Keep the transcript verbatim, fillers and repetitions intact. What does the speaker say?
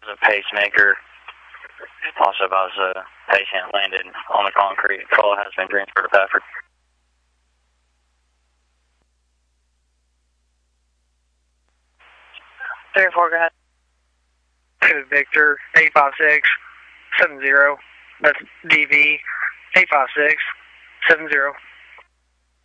There's a pacemaker. Also, about a patient landed on the concrete. Call has been transferred to Pafford. three four, go ahead. Victor, eight five six seven zero. That's D V, eight five six seven zero.